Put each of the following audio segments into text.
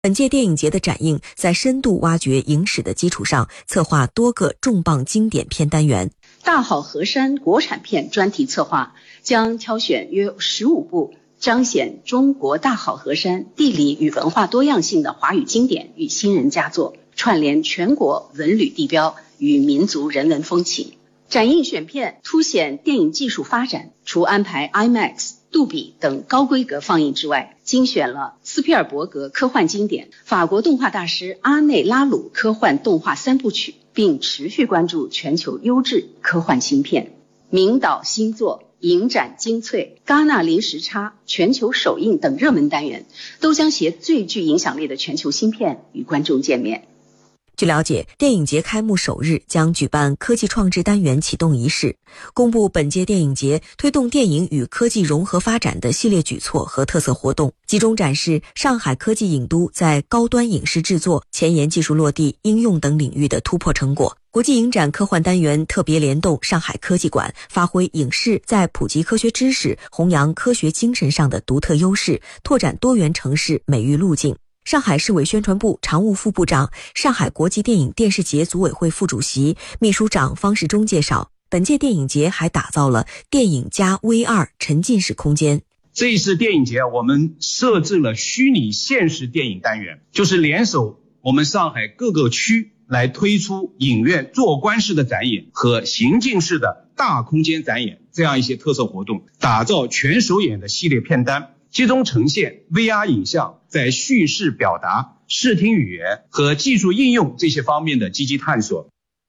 本届电影节的展映在深度挖掘影史的基础上，策划多个重磅经典片单元。 大好河山国产片专题策划将挑选约15部彰显中国大好河山地理与文化多样性的华语经典与新人佳作，串联全国文旅地标与民族人文风情。展映选片凸显电影技术发展，除安排 IMAX、杜比等高规格放映之外，精选了斯皮尔伯格科幻经典、法国动画大师阿内拉鲁科幻动画3部曲，并持续关注全球优质科幻新片。名导新作、影展精粹、戛纳零时差、全球首映等热门单元，都将携最具影响力的全球新片与观众见面。 据了解，电影节开幕首日将举办科技创智单元启动仪式，公布本届电影节推动电影与科技融合发展的系列举措和特色活动，集中展示上海科技影都在高端影视制作、前沿技术落地、应用等领域的突破成果。国际影展科幻单元特别联动上海科技馆，发挥影视在普及科学知识、弘扬科学精神上的独特优势，拓展多元城市美育路径。上海市委宣传部常务副部长、上海国际电影电视节组委会副主席、秘书长方世忠介绍，本届电影节还打造了电影加 VR 沉浸式空间。 这一次电影节我们设置了虚拟现实电影单元，就是联手我们上海各个区来推出影院坐观式的展演和行进式的大空间展演这样一些特色活动，打造全首演的系列片单，集中呈现 VR 影像在叙事表达、视听语言和技术应用这些方面的积极探索。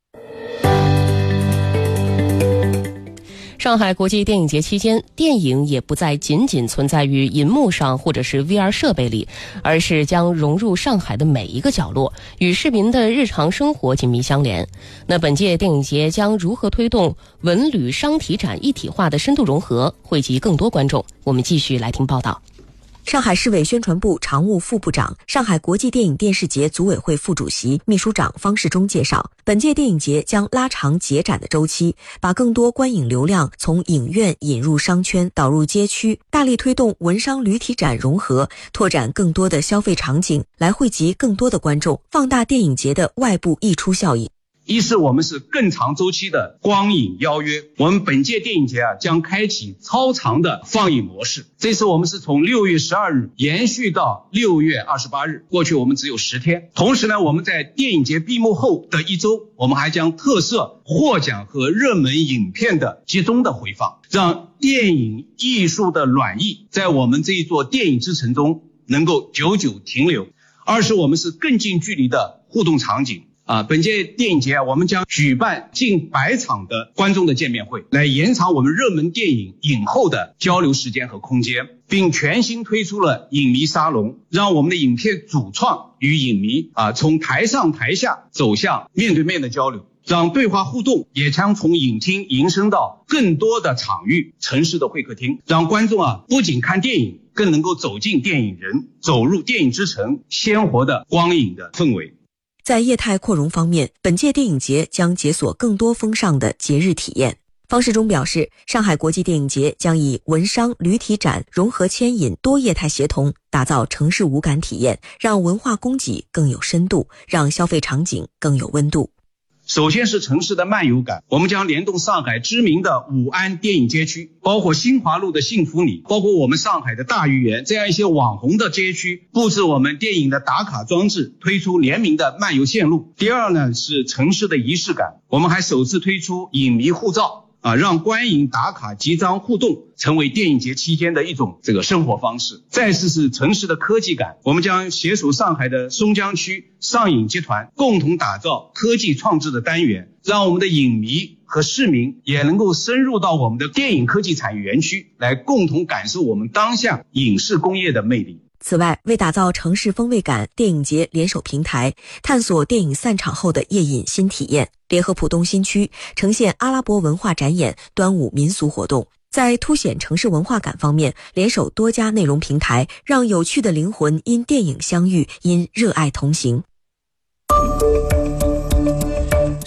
上海国际电影节期间，电影也不再仅仅存在于银幕上或者是 VR 设备里，而是将融入上海的每一个角落，与市民的日常生活紧密相连。那本届电影节将如何推动文旅商体展一体化的深度融合，惠及更多观众？我们继续来听报道。 上海市委宣传部常务副部长、上海国际电影电视节组委会副主席、秘书长方世忠介绍，本届电影节将拉长节展的周期，把更多观影流量从影院引入商圈，导入街区，大力推动文商旅体展融合，拓展更多的消费场景，来惠及更多的观众，放大电影节的外部溢出效应。 一是我们是更长周期的光影邀约，我们本届电影节将开启超长的放映模式。这次我们是从6月12日延续到6月28日，过去我们只有10天。同时呢，我们在电影节闭幕后的1周，我们还将特设获奖和热门影片的集中的回放，让电影艺术的暖意在我们这一座电影之城中能够久久停留。二是我们是更近距离的互动场景。本届电影节我们将举办近100场的观众的见面会，来延长我们热门电影影后的交流时间和空间，并全新推出了影迷沙龙，让我们的影片主创与影迷从台上台下走向面对面的交流，让对话互动也将从影厅延伸到更多的场域、城市的会客厅，让观众不仅看电影，更能够走进电影人，走入电影之城鲜活的光影的氛围。 在业态扩容方面，本届电影节将解锁更多风尚的节日体验。方世忠表示，上海国际电影节将以文商旅体展融合牵引多业态协同，打造城市五感体验，让文化供给更有深度，让消费场景更有温度。 首先是城市的漫游感，我们将联动上海知名的武安电影街区，包括新华路的幸福里，包括我们上海的大鱼园，这样一些网红的街区，布置我们电影的打卡装置，推出联名的漫游线路。第二呢，是城市的仪式感，我们还首次推出影迷护照，让观影打卡集章互动成为电影节期间的一种生活方式。再次是城市的科技感，我们将携手上海的松江区上影集团，共同打造科技创智的单元，让我们的影迷和市民也能够深入到我们的电影科技产业园区，来共同感受我们当下影视工业的魅力。 此外，为打造城市风味感，电影节联手平台，探索电影散场后的夜饮新体验，联合浦东新区呈现阿拉伯文化展演、端午民俗活动。在凸显城市文化感方面，联手多家内容平台，让有趣的灵魂因电影相遇，因热爱同行。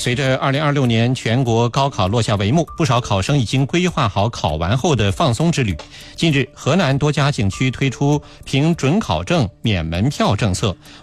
随着2026年全国高考落下帷幕，不少考生已经规划好考完后的放松之旅。近日，河南多家景区推出凭准考证免门票政策，